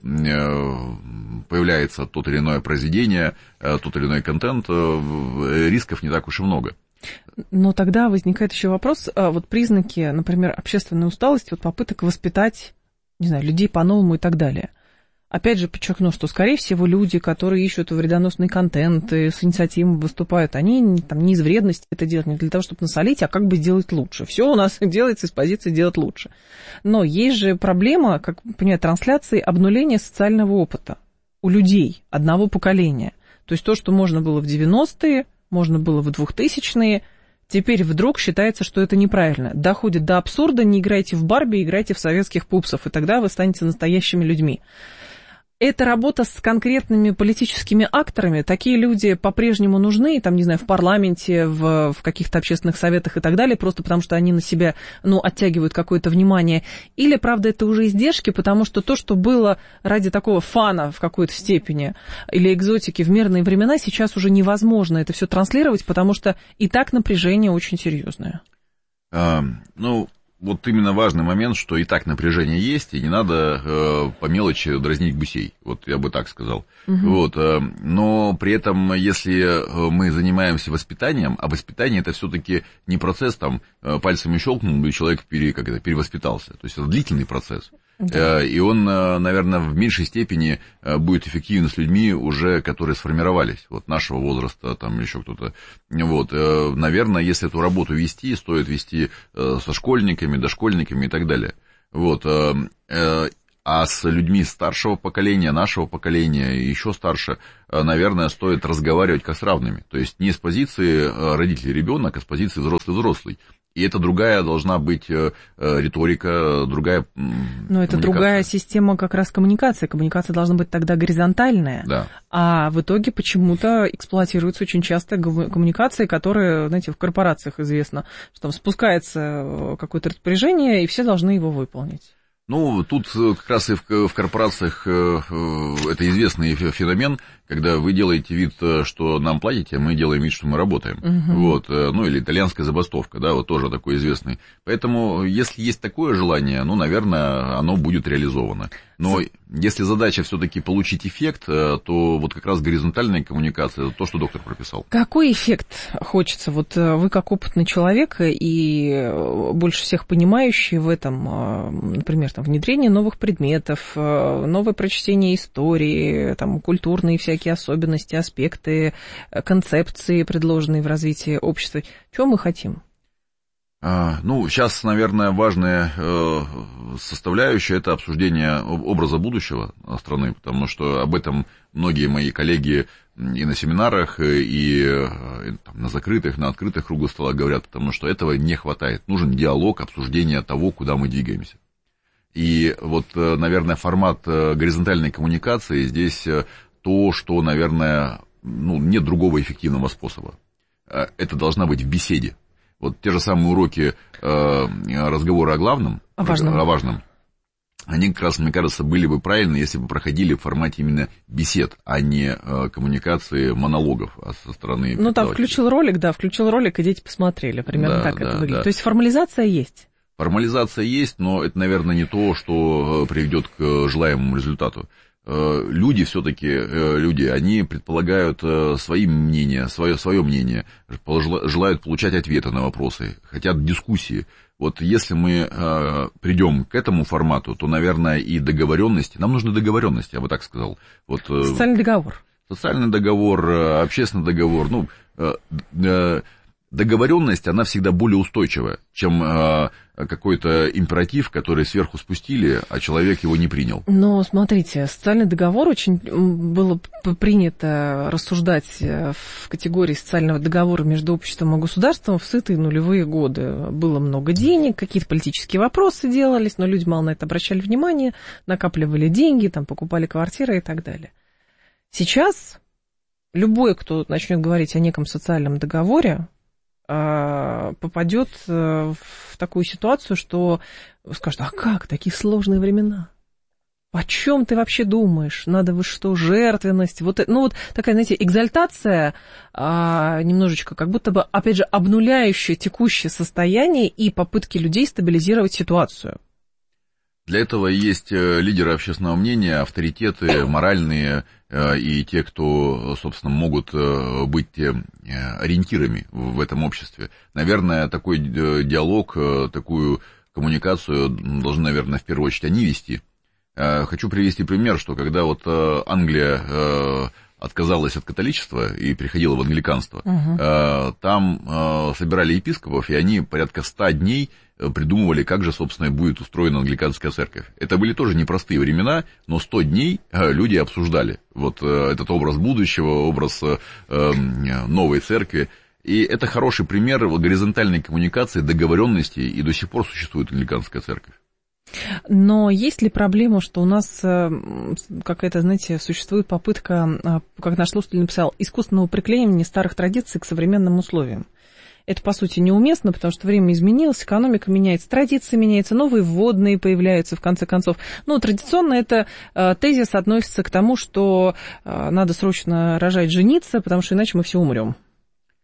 появляется тот или иное произведение, тот или иной контент, рисков не так уж и много. Но тогда возникает еще вопрос, вот признаки, например, общественной усталости, попыток воспитать, людей по-новому и так далее. Опять же, подчеркну, что, скорее всего, люди, которые ищут вредоносный контент и с инициативой выступают, они не из вредности это делают, не для того, чтобы насолить, а как бы сделать лучше. Все у нас делается из позиции делать лучше. Но есть же проблема, как понимаю, трансляции обнуления социального опыта у людей одного поколения. То есть то, что можно было в 90-е, можно было в 2000-е, теперь вдруг считается, что это неправильно. Доходит до абсурда, не играйте в Барби, играйте в советских пупсов, и тогда вы станете настоящими людьми. Это работа с конкретными политическими акторами. Такие люди по-прежнему нужны, в парламенте, в каких-то общественных советах и так далее, просто потому что они на себя, оттягивают какое-то внимание. Или, правда, это уже издержки, потому что то, что было ради такого фана в какой-то степени или экзотики в мирные времена, сейчас уже невозможно это все транслировать, потому что и так напряжение очень серьезное. вот именно важный момент, что и так напряжение есть, и не надо по мелочи дразнить гусей, вот я бы так сказал. Вот, но при этом, если мы занимаемся воспитанием, а воспитание это все-таки не процесс, там, пальцами щелкнул, и человек перевоспитался, то есть это длительный процесс. Да. И он, наверное, в меньшей степени будет эффективен с людьми, уже которые сформировались, вот нашего возраста, там еще кто-то. Вот, наверное, если эту работу вести, стоит вести со школьниками, дошкольниками и так далее. Вот, а с людьми старшего поколения, нашего поколения и еще старше, наверное, стоит разговаривать как с равными. То есть не с позиции родитель-ребенок, а с позиции взрослый-взрослый. И это другая должна быть риторика, другая Но это другая система как раз коммуникации. Коммуникация должна быть тогда горизонтальная. Да. А в итоге почему-то эксплуатируются очень часто коммуникации, которые, знаете, в корпорациях известно, что там спускается какое-то распоряжение, и все должны его выполнить. Ну, тут как раз и в корпорациях это известный феномен, когда вы делаете вид, что нам платите, а мы делаем вид, что мы работаем. Вот, ну, или итальянская забастовка, да, вот тоже такой известный. Поэтому, если есть такое желание, ну, наверное, оно будет реализовано. Но если задача все-таки получить эффект, то вот как раз горизонтальная коммуникация, это то, что доктор прописал. Какой эффект хочется? Вот вы как опытный человек и больше всех понимающий в этом, например, там, внедрение новых предметов, новое прочтение истории, там, культурные всякие особенности, аспекты, концепции, предложенные в развитии общества. Чего мы хотим? Ну, сейчас, наверное, важная составляющая – это обсуждение образа будущего страны, потому что об этом многие мои коллеги и на семинарах, и там, на закрытых, на открытых круглых столах говорят, потому что этого не хватает. Нужен диалог, обсуждение того, куда мы двигаемся. И вот, наверное, формат горизонтальной коммуникации здесь то, что, наверное, ну, нет другого эффективного способа. Это должна быть в беседе. Вот те же самые уроки разговора о главном, о важном, они как раз, мне кажется, были бы правильны, если бы проходили в формате именно бесед, а не коммуникации монологов со стороны... Ну, там включил ролик, и дети посмотрели, примерно так это выглядит. Да. То есть формализация есть? Формализация есть, но это, наверное, не то, что приведет к желаемому результату. Люди все-таки, они предполагают свои мнения, свое мнение, желают получать ответы на вопросы, хотят дискуссии. Вот если мы придем к этому формату, то, наверное, и договоренности, нам нужны договоренности, я бы так сказал. Вот, социальный договор. Социальный договор, общественный договор, договоренность, она всегда более устойчивая, чем какой-то императив, который сверху спустили, а человек его не принял. Но, смотрите, социальный договор очень было принято рассуждать в категории социального договора между обществом и государством в сытые нулевые годы. Было много денег, какие-то политические вопросы делались, но люди мало на это обращали внимание, накапливали деньги, там, покупали квартиры и так далее. Сейчас любой, кто начнет говорить о неком социальном договоре, попадет в такую ситуацию, что скажет: а как, такие сложные времена? О чем ты вообще думаешь? Надо вы что, жертвенность? Вот такая, знаете, экзальтация, немножечко как будто бы, опять же, обнуляющая текущее состояние и попытки людей стабилизировать ситуацию. Для этого есть лидеры общественного мнения, авторитеты моральные и те, кто, собственно, могут быть ориентирами в этом обществе. Наверное, такой диалог, такую коммуникацию должны, наверное, в первую очередь они вести. Хочу привести пример, что когда вот Англия отказалась от католичества и переходила в англиканство, там собирали епископов, и они порядка 100 дней придумывали, как же, собственно, будет устроена англиканская церковь. Это были тоже непростые времена, но 100 дней люди обсуждали вот этот образ будущего, образ новой церкви. И это хороший пример горизонтальной коммуникации, договоренности, и до сих пор существует англиканская церковь. Но есть ли проблема, что у нас какая-то, знаете, существует попытка, как наш слушатель написал, искусственного приклеивания старых традиций к современным условиям? Это, по сути, неуместно, потому что время изменилось, экономика меняется, традиции меняются, новые вводные появляются, в конце концов. Традиционно это тезис относится к тому, что надо срочно рожать, жениться, потому что иначе мы все умрем.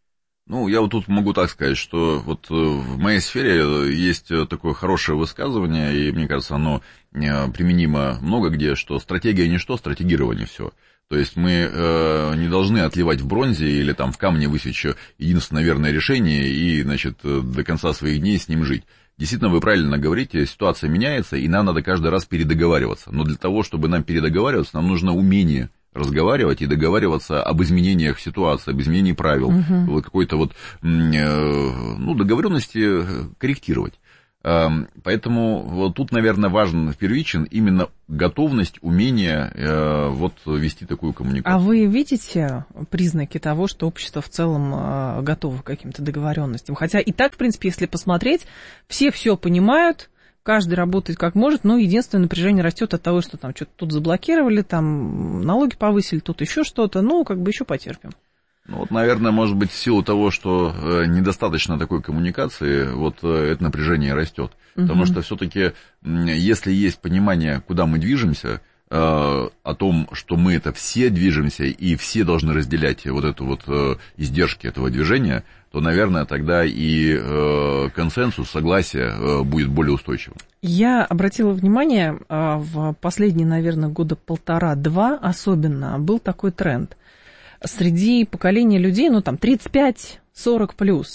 Ну, я вот тут могу так сказать, что вот в моей сфере есть такое хорошее высказывание, и мне кажется, оно применимо много где, что стратегия ничто, стратегирование все. То есть мы не должны отливать в бронзе или там в камне высечь единственное верное решение и, значит, до конца своих дней с ним жить. Действительно, вы правильно говорите, ситуация меняется, и нам надо каждый раз передоговариваться. Но для того, чтобы нам передоговариваться, нам нужно умение разговаривать и договариваться об изменениях ситуации, об изменении правил, вот какой-то вот, договоренности корректировать. Поэтому вот тут, наверное, важен первичен именно готовность, умение вот вести такую коммуникацию. А вы видите признаки того, что общество в целом готово к каким-то договоренностям? Хотя и так, в принципе, если посмотреть, все понимают, каждый работает как может, но единственное напряжение растет от того, что там что-то тут заблокировали, там налоги повысили, тут еще что-то, еще потерпим. Ну, вот, наверное, может быть, в силу того, что недостаточно такой коммуникации, вот это напряжение растет. Потому что все-таки, если есть понимание, куда мы движемся, о том, что мы это все движемся, и все должны разделять вот эту вот издержки этого движения, то, наверное, тогда и консенсус, согласие будет более устойчивым. Я обратила внимание, в последние, наверное, года 1,5-2 особенно был такой тренд. Среди поколения людей, 35-40+,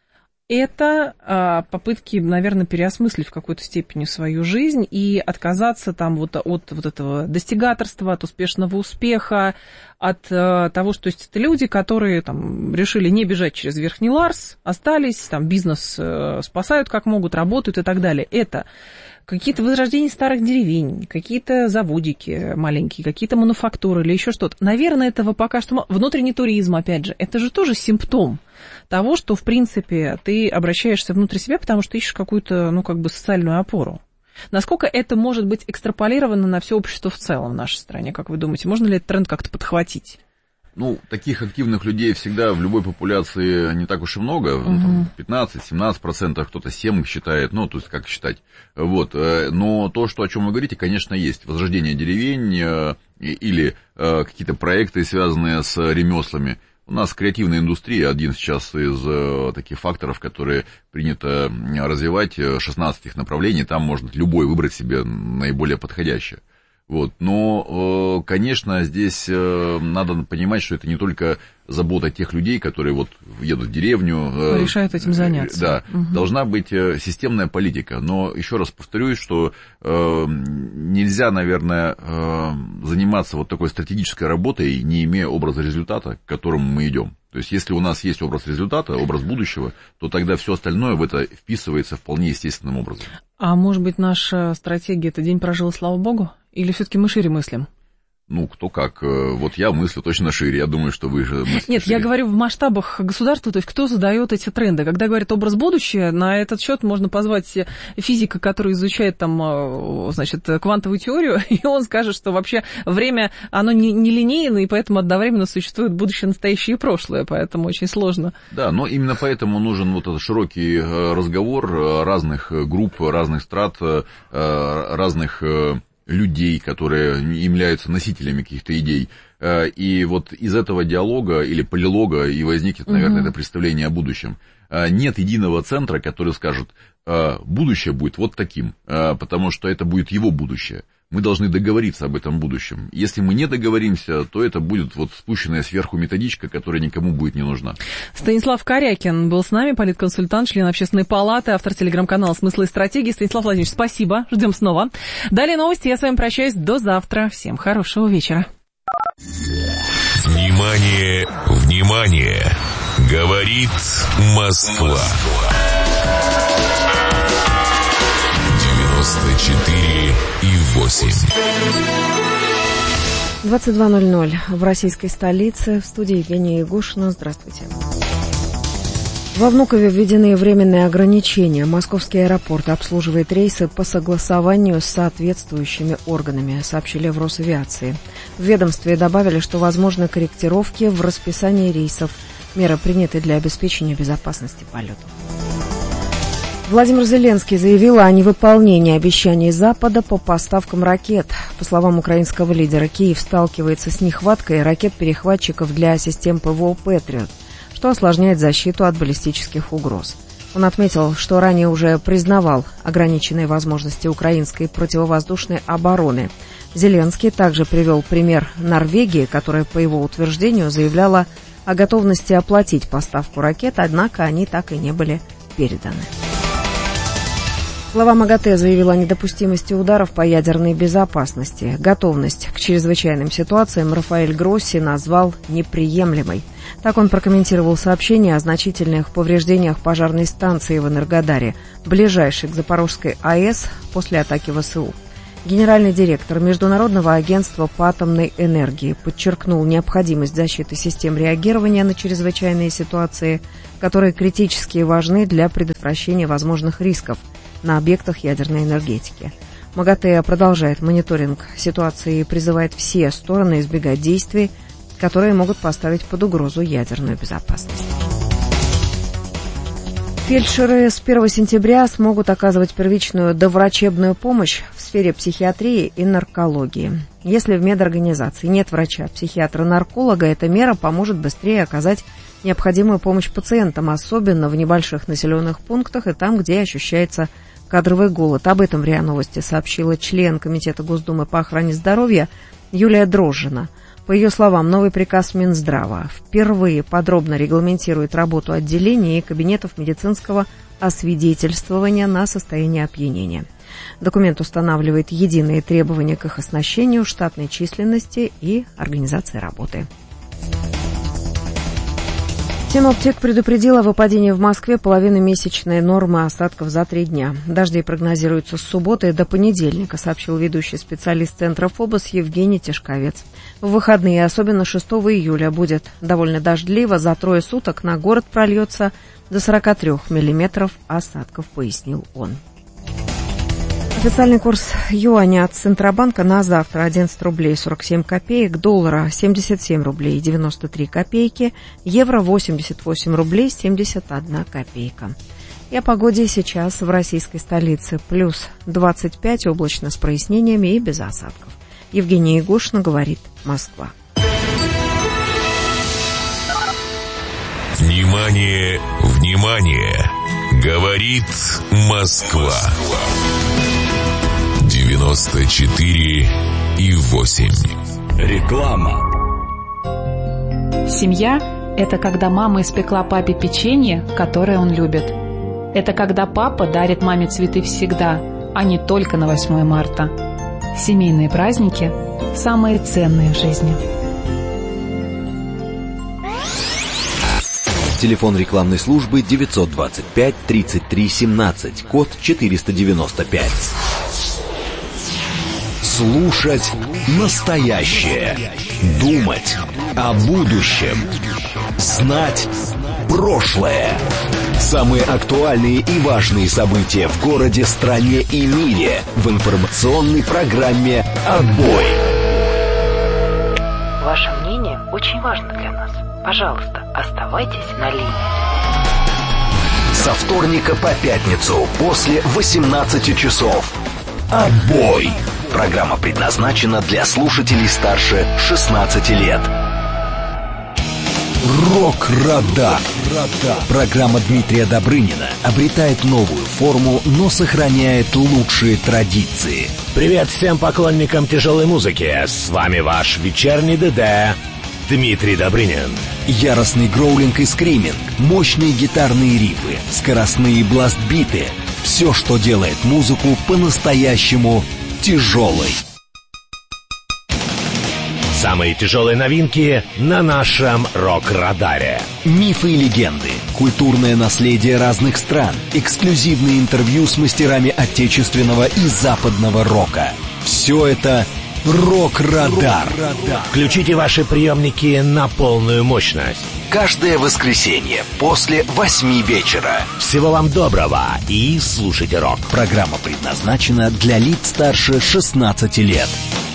это попытки, наверное, переосмыслить в какой-то степени свою жизнь и отказаться там от этого достигаторства, от успешного успеха, от того, что есть это люди, которые там решили не бежать через Верхний Ларс, остались, там бизнес спасают как могут, работают и так далее. Это какие-то возрождения старых деревень, какие-то заводики маленькие, какие-то мануфактуры или еще что-то. Наверное, этого пока что... Внутренний туризм, опять же, это же тоже симптом того, что, в принципе, ты обращаешься внутрь себя, потому что ищешь какую-то, социальную опору. Насколько это может быть экстраполировано на все общество в целом в нашей стране, как вы думаете? Можно ли этот тренд как-то подхватить? Таких активных людей всегда в любой популяции не так уж и много, 15-17%, кто-то 7% считает, то есть как считать. Вот. Но то, о чем вы говорите, конечно, есть. Возрождение деревень или какие-то проекты, связанные с ремеслами. У нас креативная индустрия один сейчас из таких факторов, которые принято развивать, 16 их направлений, там можно любой выбрать себе наиболее подходящее. Вот. Но, конечно, здесь надо понимать, что это не только забота тех людей, которые вот едут в деревню. Решают этим заняться. Да, должна быть системная политика. Но еще раз повторюсь, что нельзя, наверное, заниматься вот такой стратегической работой, не имея образа результата, к которому мы идем. То есть, если у нас есть образ результата, образ будущего, то тогда все остальное в это вписывается вполне естественным образом. А может быть, наша стратегия — это день прожил, слава богу? Или все-таки мы шире мыслим? Кто как. Вот я мыслю точно шире. Я думаю, что вы же мыслите Нет, шире. я говорю в масштабах государства, то есть кто задает эти тренды. Когда говорят образ будущего, на этот счет можно позвать физика, который изучает квантовую теорию, и он скажет, что вообще время, оно не линейно, и поэтому одновременно существует будущее, настоящее и прошлое, поэтому очень сложно. Да, но именно поэтому нужен вот этот широкий разговор разных групп, разных страт, разных людей, которые являются носителями каких-то идей. И вот из этого диалога или полилога и возникнет, наверное, это представление о будущем. Нет единого центра, который скажет, будущее будет вот таким, потому что это будет его будущее. Мы должны договориться об этом будущем. Если мы не договоримся, то это будет вот спущенная сверху методичка, которая никому будет не нужна. Станислав Корякин был с нами, политконсультант, член Общественной палаты, автор телеграм-канала «Смыслы и стратегии». Станислав Владимирович, спасибо. Ждем снова. Далее новости. Я с вами прощаюсь. До завтра. Всем хорошего вечера. Внимание, внимание! Говорит Москва. 94,8. 22:00 в российской столице. В студии Евгения Ягушина. Здравствуйте. Во Внукове введены временные ограничения. Московский аэропорт обслуживает рейсы по согласованию с соответствующими органами, сообщили в Росавиации. В ведомстве добавили, что возможны корректировки в расписании рейсов. Меры приняты для обеспечения безопасности полетов. Владимир Зеленский заявил о невыполнении обещаний Запада по поставкам ракет. По словам украинского лидера, Киев сталкивается с нехваткой ракет-перехватчиков для систем ПВО «Патриот». что осложняет защиту от баллистических угроз. Он отметил, что ранее уже признавал ограниченные возможности украинской противовоздушной обороны. Зеленский также привел пример Норвегии, которая, по его утверждению, заявляла о готовности оплатить поставку ракет, однако они так и не были переданы. Глава МАГАТЭ заявила о недопустимости ударов по ядерной безопасности. Готовность к чрезвычайным ситуациям Рафаэль Гросси назвал неприемлемой. Так он прокомментировал сообщение о значительных повреждениях пожарной станции в Энергодаре, ближайшей к Запорожской АЭС, после атаки ВСУ. Генеральный директор Международного агентства по атомной энергии подчеркнул необходимость защиты систем реагирования на чрезвычайные ситуации, которые критически важны для предотвращения возможных рисков на объектах ядерной энергетики. МАГАТЭ продолжает мониторинг ситуации и призывает все стороны избегать действий, которые могут поставить под угрозу ядерную безопасность. Фельдшеры с 1 сентября смогут оказывать первичную доврачебную помощь в сфере психиатрии и наркологии. Если в медорганизации нет врача-психиатра-нарколога, эта мера поможет быстрее оказать необходимую помощь пациентам, особенно в небольших населенных пунктах и там, где ощущается кадровый голод. Об этом в РИА Новости сообщила член Комитета Госдумы по охране здоровья Юлия Дрожжина. По ее словам, новый приказ Минздрава впервые подробно регламентирует работу отделений и кабинетов медицинского освидетельствования на состояние опьянения. Документ устанавливает единые требования к их оснащению, штатной численности и организации работы. Синоптик предупредил о выпадении в Москве половины месячной нормы осадков за 3 дня. Дожди прогнозируются с субботы до понедельника, сообщил ведущий специалист Центра ФОБОС Евгений Тишковец. В выходные, особенно 6 июля, будет довольно дождливо. За 3 суток на город прольется до 43 миллиметров осадков, пояснил он. Официальный курс юаня от Центробанка на завтра 11 рублей 47 копеек, доллара 77 рублей 93 копейки, евро 88 рублей 71 копейка. И о погоде сейчас в российской столице плюс 25, облачно с прояснениями и без осадков. Евгения Егошина, говорит Москва. Внимание, внимание! Говорит Москва. 94,8. Реклама. Семья – это когда мама испекла папе печенье, которое он любит. Это когда папа дарит маме цветы всегда, а не только на 8 марта. Семейные праздники – самые ценные в жизни. Телефон рекламной службы 925 33 17, код 495. Слушать настоящее. Думать о будущем. Знать прошлое. Самые актуальные и важные события в городе, стране и мире в информационной программе «Отбой». Ваше мнение очень важно для нас. Пожалуйста, оставайтесь на линии. Со вторника по пятницу после 18 часов. «Отбой». Программа предназначена для слушателей старше 16 лет. Рок-радар. Программа Дмитрия Добрынина обретает новую форму, но сохраняет лучшие традиции. Привет всем поклонникам тяжелой музыки. С вами ваш вечерний ДД Дмитрий Добрынин. Яростный гроулинг и скриминг, мощные гитарные рифы, скоростные бласт-биты. Все, что делает музыку по-настоящему тяжелой. Самые тяжелые новинки на нашем рок-радаре. Мифы и легенды, культурное наследие разных стран, эксклюзивные интервью с мастерами отечественного и западного рока. Все это «Рок-радар». Включите ваши приемники на полную мощность. Каждое воскресенье после 8 вечера. Всего вам доброго и слушайте рок. Программа предназначена для лиц старше 16 лет.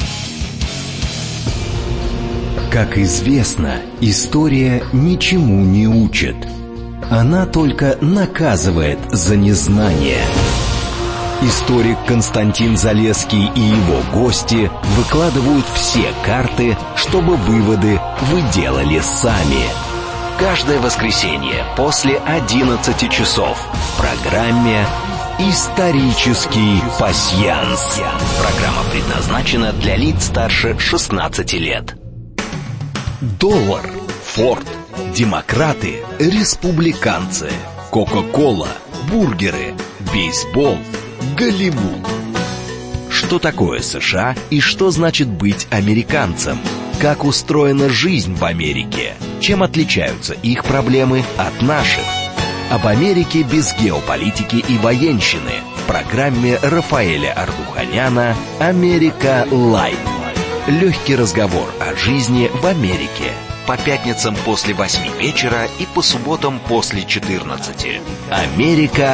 Как известно, история ничему не учит. Она только наказывает за незнание. Историк Константин Залесский и его гости выкладывают все карты, чтобы выводы вы делали сами. Каждое воскресенье после 11 часов в программе «Исторический пасьянс». Программа предназначена для лиц старше 16 лет. Доллар, Форд, демократы, республиканцы, Кока-кола, бургеры, бейсбол, Голливуд. Что такое США и что значит быть американцем? Как устроена жизнь в Америке? Чем отличаются их проблемы от наших? Об Америке без геополитики и военщины в программе Рафаэля Ардуханяна «Америка Лайт». Легкий разговор о жизни в Америке. По пятницам после 8 вечера и по субботам после 14. Америка